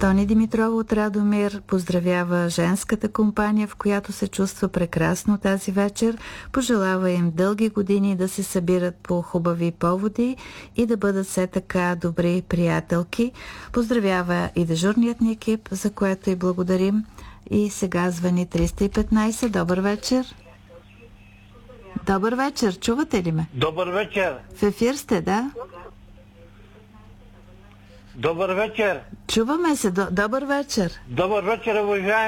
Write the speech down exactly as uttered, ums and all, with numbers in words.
Тони Димитрова от Радомир поздравява женската компания, в която се чувства прекрасно тази вечер. Пожелава им дълги години да се събират по хубави поводи и да бъдат все така добри приятелки. Поздравява и дежурният ни екип, за което и благодарим. И сега звъни триста и петнайсет. Добър вечер. Добър вечер. Чувате ли ме? Добър вечер. В ефир сте, да? Добър вечер. Чуваме се. Добър вечер. Добър вечер, уважаеми.